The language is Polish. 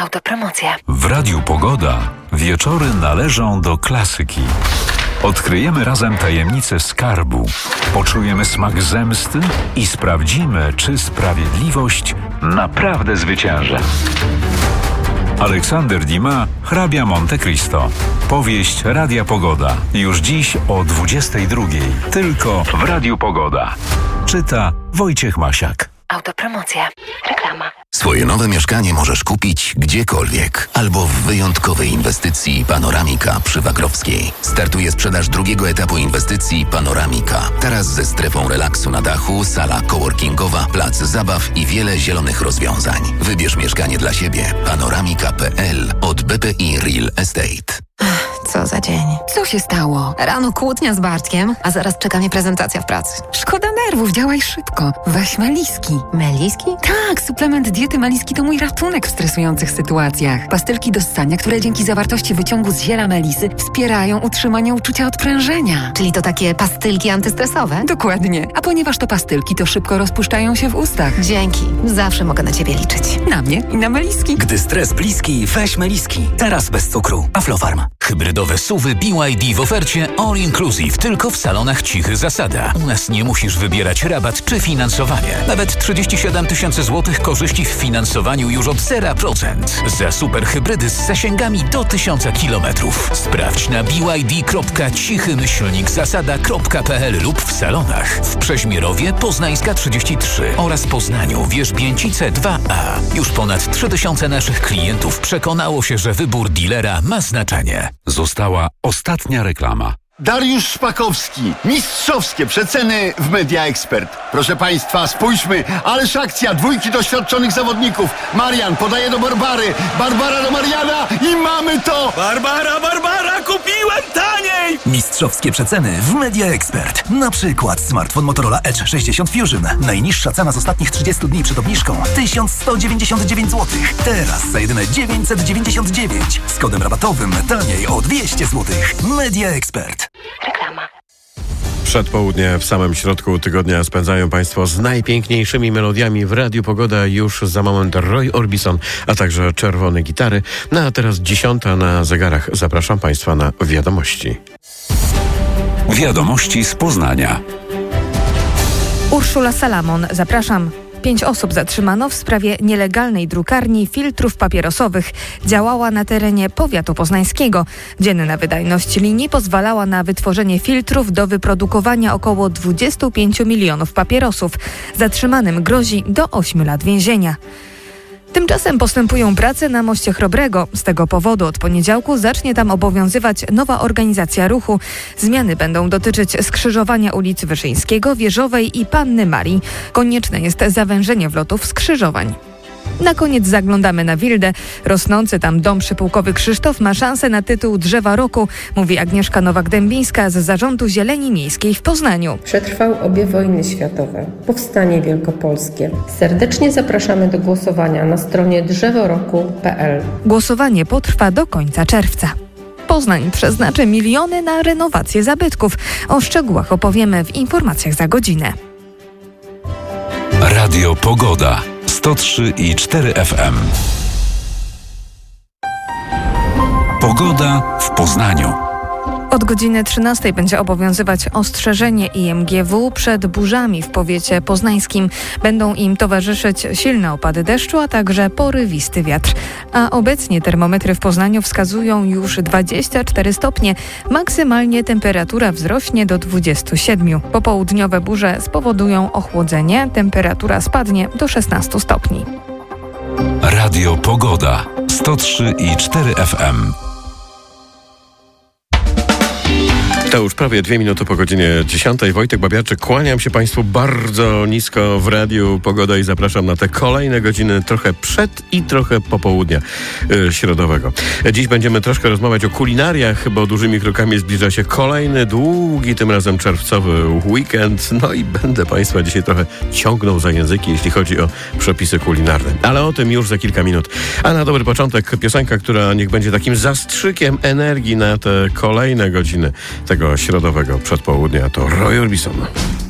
Autopromocja. W Radiu Pogoda wieczory należą do klasyki. Odkryjemy razem tajemnicę skarbu, poczujemy smak zemsty i sprawdzimy, czy sprawiedliwość naprawdę zwycięży. Aleksander Dumas, Hrabia Monte Cristo. Powieść Radia Pogoda. Już dziś o 22:00. Tylko w Radiu Pogoda. Czyta Wojciech Masiak. Autopromocja. Reklama. Swoje nowe mieszkanie możesz kupić gdziekolwiek albo w wyjątkowej inwestycji Panoramika przy Wagrowskiej. Startuje sprzedaż drugiego etapu inwestycji Panoramika. Teraz ze strefą relaksu na dachu, sala coworkingowa, plac zabaw i wiele zielonych rozwiązań. Wybierz mieszkanie dla siebie. Panoramika.pl od BPI Real Estate. Co za dzień. Co się stało? Rano kłótnia z Bartkiem, a zaraz czeka mnie prezentacja w pracy. Szkoda nerwów, działaj szybko. Weź Meliski. Meliski? Tak, suplement diety Meliski to mój ratunek w stresujących sytuacjach. Pastylki do ssania, które dzięki zawartości wyciągu z ziela melisy wspierają utrzymanie uczucia odprężenia. Czyli to takie pastylki antystresowe? Dokładnie. A ponieważ to pastylki, to szybko rozpuszczają się w ustach. Dzięki. Zawsze mogę na ciebie liczyć. Na mnie i na Meliski. Gdy stres bliski, weź Meliski. Teraz bez cukru. Aflofarm. Hybrydowe SUV-y BYD w ofercie All Inclusive tylko w salonach Cichy Zasada. U nas nie musisz wybierać rabat czy finansowanie. Nawet 37 000 złotych korzyści w finansowaniu już od 0%. Za super hybrydy z zasięgami do 1000 km. Sprawdź na byd.cichy-zasada.pl lub w salonach w Przeźmierowie, Poznańska 33 oraz Poznaniu, Wierzbięcice 2A. Już ponad 3000 naszych klientów przekonało się, że wybór dealera ma znaczenie. Została ostatnia reklama. Dariusz Szpakowski. Mistrzowskie przeceny w Media Expert. Proszę Państwa, spójrzmy. Ależ akcja. 2 doświadczonych zawodników. Marian podaje do Barbary. Barbara do Mariana i mamy to! Barbara, kupiłem taniej! Mistrzowskie przeceny w Media Expert. Na przykład smartfon Motorola Edge 60 Fusion. Najniższa cena z ostatnich 30 dni przed obniżką 1199 zł. Teraz za jedyne 999. Z kodem rabatowym taniej o 200 zł. Media Expert. Reklama. Przedpołudnie w samym środku tygodnia spędzają Państwo z najpiękniejszymi melodiami w Radiu Pogoda. Już za moment Roy Orbison, a także Czerwone Gitary. No a teraz 10 na zegarach. Zapraszam Państwa na wiadomości. Wiadomości z Poznania. Urszula Salamon, zapraszam. 5 osób zatrzymano w sprawie nielegalnej drukarni filtrów papierosowych. Działała na terenie powiatu poznańskiego. Dzienna wydajność linii pozwalała na wytworzenie filtrów do wyprodukowania około 25 milionów papierosów. Zatrzymanym grozi do 8 lat więzienia. Tymczasem postępują prace na moście Chrobrego. Z tego powodu od poniedziałku zacznie tam obowiązywać nowa organizacja ruchu. Zmiany będą dotyczyć skrzyżowania ulic Wyszyńskiego, Wieżowej i Panny Marii. Konieczne jest zawężenie wlotów skrzyżowań. Na koniec zaglądamy na Wildę. Rosnący tam dom przypułkowy Krzysztof ma szansę na tytuł Drzewa Roku, mówi Agnieszka Nowak-Dębińska z Zarządu Zieleni Miejskiej w Poznaniu. Przetrwał obie wojny światowe, powstanie wielkopolskie. Serdecznie zapraszamy do głosowania na stronie drzeworoku.pl. Głosowanie potrwa do końca czerwca. Poznań przeznaczy miliony na renowację zabytków. O szczegółach opowiemy w informacjach za godzinę. Radio Pogoda. 103,4 FM. Pogoda w Poznaniu. Od godziny 13 będzie obowiązywać ostrzeżenie IMGW przed burzami w powiecie poznańskim. Będą im towarzyszyć silne opady deszczu, a także porywisty wiatr. A obecnie termometry w Poznaniu wskazują już 24 stopnie. Maksymalnie temperatura wzrośnie do 27. Popołudniowe burze spowodują ochłodzenie. Temperatura spadnie do 16 stopni. Radio Pogoda. 103,4 FM. To już prawie 2 minuty po godzinie 10. Wojtek Babiarczyk, kłaniam się Państwu bardzo nisko w Radiu Pogoda i zapraszam na te kolejne godziny trochę przed i trochę po południa środowego. Dziś będziemy troszkę rozmawiać o kulinariach, bo dużymi krokami zbliża się kolejny długi, tym razem czerwcowy weekend. No i będę Państwa dzisiaj trochę ciągnął za języki, jeśli chodzi o przepisy kulinarne. Ale o tym już za kilka minut. A na dobry początek piosenka, która niech będzie takim zastrzykiem energii na te kolejne godziny tego środowego przedpołudnia, to Roy Orbison.